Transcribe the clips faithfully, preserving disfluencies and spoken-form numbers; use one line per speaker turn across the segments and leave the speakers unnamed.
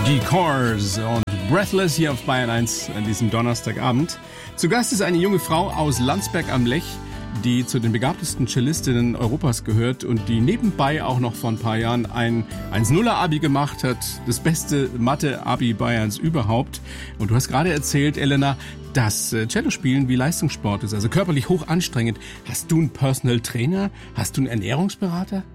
Die Cars und Breathless hier auf Bayern eins an diesem Donnerstagabend. Zu Gast ist eine junge Frau aus Landsberg am Lech, die zu den begabtesten Cellistinnen Europas gehört und die nebenbei auch noch vor ein paar Jahren ein eins Komma nuller Abi gemacht hat. Das beste Mathe-Abi Bayerns überhaupt. Und du hast gerade erzählt, Elena, dass Cello-Spielen wie Leistungssport ist, also körperlich hoch anstrengend. Hast du einen Personal Trainer? Hast du einen Ernährungsberater?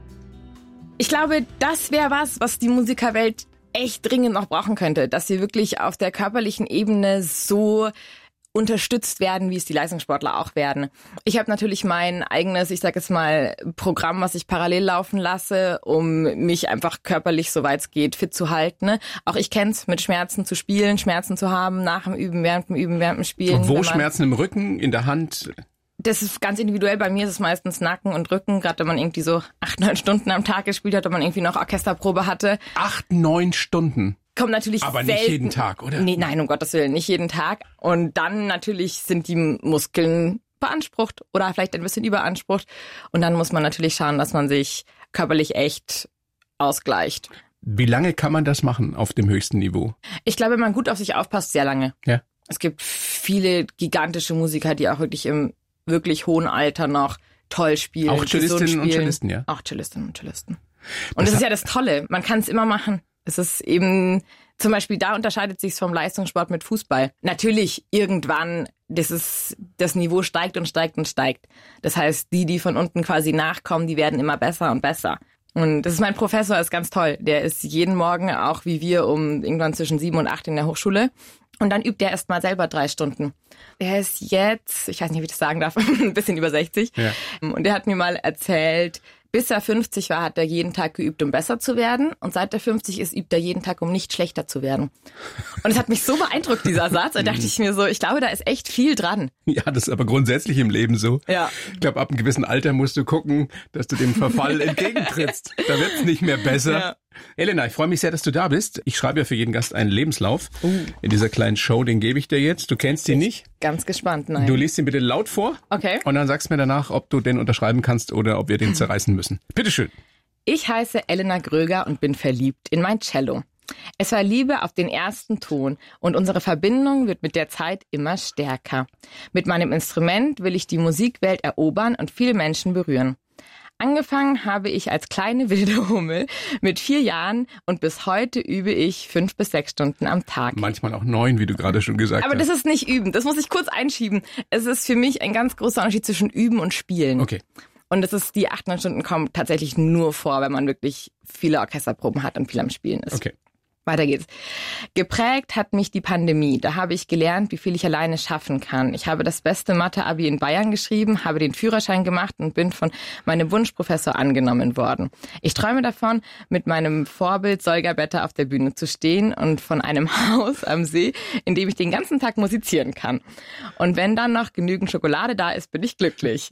Ich glaube, das wäre was, was die Musikerwelt echt dringend noch brauchen könnte, dass sie wirklich auf der körperlichen Ebene so unterstützt werden, wie es die Leistungssportler auch werden. Ich habe natürlich mein eigenes, ich sage jetzt mal, Programm, was ich parallel laufen lasse, um mich einfach körperlich, soweit es geht, fit zu halten. Auch ich kenne es, mit Schmerzen zu spielen, Schmerzen zu haben, nach dem Üben, während dem Üben, während dem Spielen.
Und wo Schmerzen im Rücken, in der Hand?
Das ist ganz individuell. Bei mir ist es meistens Nacken und Rücken, gerade wenn man irgendwie so acht, neun Stunden am Tag gespielt hat, wenn man irgendwie noch Orchesterprobe hatte.
Acht, neun Stunden?
Kommt natürlich
Aber
selten.
nicht jeden Tag, oder?
Nee, nein, um Gottes Willen, nicht jeden Tag. Und dann natürlich sind die Muskeln beansprucht oder vielleicht ein bisschen überansprucht. Und dann muss man natürlich schauen, dass man sich körperlich echt ausgleicht.
Wie lange kann man das machen auf dem höchsten Niveau?
Ich glaube, wenn man gut auf sich aufpasst, sehr lange.
Ja.
Es gibt viele gigantische Musiker, die auch wirklich im wirklich hohen Alter noch toll spielen.
Auch Cellistinnen und Cellisten, ja?
Auch Cellistinnen und Cellisten. Und das, das ist ja das Tolle. Man kann es immer machen. Es ist eben, zum Beispiel da unterscheidet sich's vom Leistungssport mit Fußball. Natürlich, irgendwann, das ist, das Niveau steigt und steigt und steigt. Das heißt, die, die von unten quasi nachkommen, die werden immer besser und besser. Und das ist mein Professor, ist ganz toll. Der ist jeden Morgen, auch wie wir, um irgendwann zwischen sieben und acht in der Hochschule. Und dann übt er erst mal selber drei Stunden. Er ist jetzt, ich weiß nicht, wie ich das sagen darf, ein bisschen über sechzig. Ja. Und er hat mir mal erzählt, bis er fünfzig war, hat er jeden Tag geübt, um besser zu werden. Und seit er fünfzig ist, übt er jeden Tag, um nicht schlechter zu werden. Und es hat mich so beeindruckt, dieser Satz. Da dachte ich mir so, ich glaube, da ist echt viel dran.
Ja, das ist aber grundsätzlich im Leben so.
Ja.
Ich glaube, ab einem gewissen Alter musst du gucken, dass du dem Verfall entgegentrittst. Da wird's nicht mehr besser. Ja. Elena, ich freue mich sehr, dass du da bist. Ich schreibe ja für jeden Gast einen Lebenslauf. Uh. In dieser kleinen Show, den gebe ich dir jetzt. Du kennst ihn nicht?
Ganz gespannt, nein.
Du liest ihn bitte laut vor.
Okay.
Und dann sagst mir danach, ob du den unterschreiben kannst oder ob wir den zerreißen müssen. Bitteschön.
Ich heiße Elena Gröger und bin verliebt in mein Cello. Es war Liebe auf den ersten Ton und unsere Verbindung wird mit der Zeit immer stärker. Mit meinem Instrument will ich die Musikwelt erobern und viele Menschen berühren. Angefangen habe ich als kleine wilde Hummel mit vier Jahren und bis heute übe ich fünf bis sechs Stunden am Tag.
Manchmal auch neun, wie du gerade schon gesagt
Aber
hast.
Aber das ist nicht üben, das muss ich kurz einschieben. Es ist für mich ein ganz großer Unterschied zwischen üben und spielen.
Okay.
Und das ist, die acht, neun Stunden kommen tatsächlich nur vor, wenn man wirklich viele Orchesterproben hat und viel am Spielen ist.
Okay.
Weiter geht's. Geprägt hat mich die Pandemie. Da habe ich gelernt, wie viel ich alleine schaffen kann. Ich habe das beste Mathe-Abi in Bayern geschrieben, habe den Führerschein gemacht und bin von meinem Wunschprofessor angenommen worden. Ich träume davon, mit meinem Vorbild Solger Better auf der Bühne zu stehen und von einem Haus am See, in dem ich den ganzen Tag musizieren kann. Und wenn dann noch genügend Schokolade da ist, bin ich glücklich.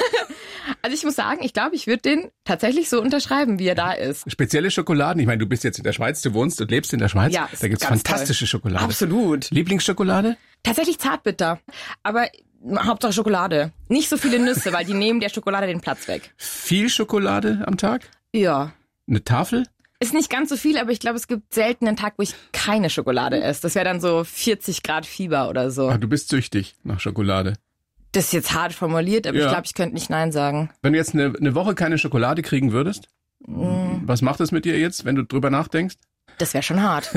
Also ich muss sagen, ich glaube, ich würde den tatsächlich so unterschreiben, wie er da ist.
Spezielle Schokoladen? Ich meine, du bist jetzt in der Schweiz, du wohnst und lebst in der Schweiz.
Ja,
da gibt's fantastische toll. Schokolade.
Absolut.
Lieblingsschokolade?
Tatsächlich Zartbitter. Aber Hauptsache Schokolade. Nicht so viele Nüsse, weil die nehmen der Schokolade den Platz weg.
Viel Schokolade am Tag?
Ja.
Eine Tafel?
Ist nicht ganz so viel, aber ich glaube, es gibt selten einen Tag, wo ich keine Schokolade esse. Das wäre dann so vierzig Grad Fieber oder so.
Ach, du bist süchtig nach Schokolade.
Das ist jetzt hart formuliert, aber ja. Ich glaube, ich könnte nicht Nein sagen.
Wenn du jetzt eine, eine Woche keine Schokolade kriegen würdest, mm. was macht das mit dir jetzt, wenn du drüber nachdenkst?
Das wäre schon hart.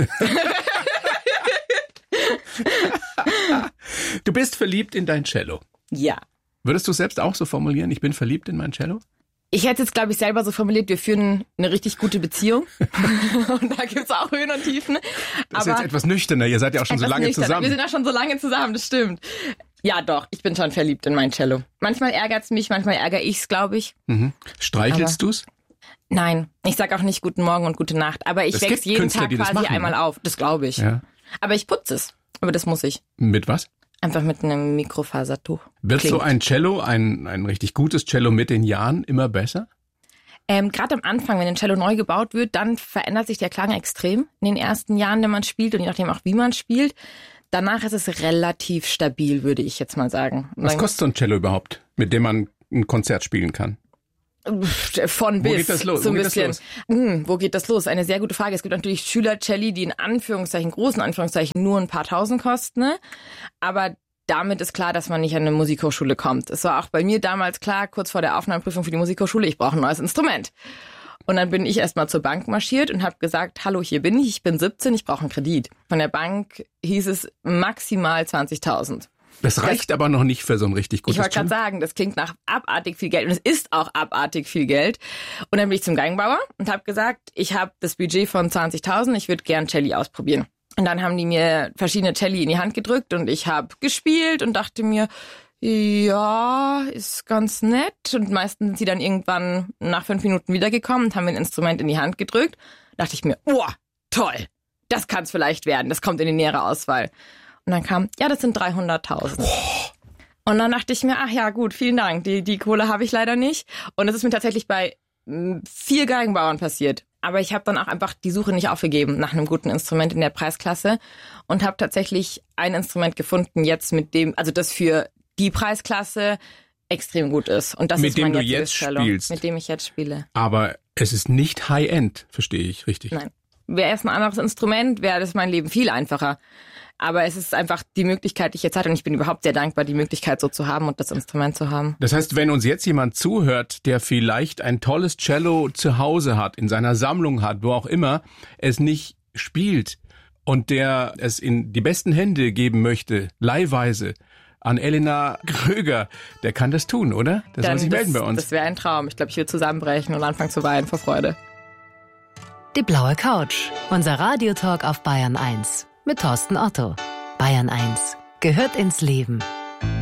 Du bist verliebt in dein Cello.
Ja.
Würdest du selbst auch so formulieren, ich bin verliebt in mein Cello?
Ich hätte es jetzt, glaube ich, selber so formuliert, wir führen eine richtig gute Beziehung. Und da gibt's auch Höhen und Tiefen.
Das ist jetzt etwas nüchterner, ihr seid ja auch schon so lange
nüchterner.
zusammen.
Wir sind auch schon so lange zusammen, das stimmt. Ja, doch, ich bin schon verliebt in mein Cello. Manchmal ärgert's mich, manchmal ärgere ich's, glaube ich.
Mhm. Streichelst aber du's?
Nein, ich sag auch nicht guten Morgen und gute Nacht, aber ich wechsle jeden
Künstler,
Tag quasi
machen,
einmal
ne?
auf, das glaube ich.
Ja.
Aber ich putze es, aber das muss ich.
Mit was?
Einfach mit einem Mikrofasertuch.
Wird
Klingt.
so ein Cello, ein, ein richtig gutes Cello mit den Jahren immer besser?
Ähm, Gerade am Anfang, wenn ein Cello neu gebaut wird, dann verändert sich der Klang extrem in den ersten Jahren, wenn man spielt und je nachdem auch wie man spielt. Danach ist es relativ stabil, würde ich jetzt mal sagen.
Was kostet so ein Cello überhaupt, mit dem man ein Konzert spielen kann?
Von bis.
Wo geht das los?
So ein
wo, geht
bisschen.
das los?
Hm, wo geht das los? Eine sehr gute Frage. Es gibt natürlich Schüler-Celli, die in Anführungszeichen, großen Anführungszeichen, nur ein paar Tausend kosten. Ne? Aber damit ist klar, dass man nicht an eine Musikhochschule kommt. Es war auch bei mir damals klar, kurz vor der Aufnahmeprüfung für die Musikhochschule, ich brauche ein neues Instrument. Und dann bin ich erstmal zur Bank marschiert und habe gesagt, hallo, hier bin ich, ich bin siebzehn, ich brauche einen Kredit. Von der Bank hieß es maximal zwanzigtausend.
Das reicht das, aber noch nicht für so ein richtig gutes
Ich wollte gerade sagen, das klingt nach abartig viel Geld und es ist auch abartig viel Geld. Und dann bin ich zum Geigenbauer und habe gesagt, ich habe das Budget von zwanzigtausend, ich würde gern Celli ausprobieren. Und dann haben die mir verschiedene Celli in die Hand gedrückt und ich habe gespielt und dachte mir, ja, ist ganz nett. Und meistens sind sie dann irgendwann nach fünf Minuten wiedergekommen und haben mir ein Instrument in die Hand gedrückt. Da dachte ich mir, oh, toll, das kann es vielleicht werden, das kommt in die nähere Auswahl. Und dann kam, ja, das sind dreihunderttausend. Oh. Und dann dachte ich mir, ach ja, gut, vielen Dank, die, die Kohle habe ich leider nicht. Und das ist mir tatsächlich bei mh, vier Geigenbauern passiert. Aber ich habe dann auch einfach die Suche nicht aufgegeben nach einem guten Instrument in der Preisklasse und habe tatsächlich ein Instrument gefunden, jetzt mit dem, also das für die Preisklasse extrem gut ist. Und das
mit
ist
dem
mein
du jetzt
Cello,
spielst.
mit dem ich jetzt spiele.
Aber es ist nicht High-End, verstehe ich richtig?
Nein. Wäre es ein anderes Instrument, wäre das mein Leben viel einfacher. Aber es ist einfach die Möglichkeit, die ich jetzt hatte. Und ich bin überhaupt sehr dankbar, die Möglichkeit so zu haben und das Instrument zu haben.
Das heißt, wenn uns jetzt jemand zuhört, der vielleicht ein tolles Cello zu Hause hat, in seiner Sammlung hat, wo auch immer, es nicht spielt und der es in die besten Hände geben möchte, leihweise, an Elena Kröger, der kann das tun, oder? Der soll sich
das,
melden bei uns.
Das wäre ein Traum. Ich glaube, ich würde zusammenbrechen und anfangen zu weinen vor Freude.
Die blaue Couch, unser Radiotalk auf Bayern eins mit Thorsten Otto. Bayern eins gehört ins Leben.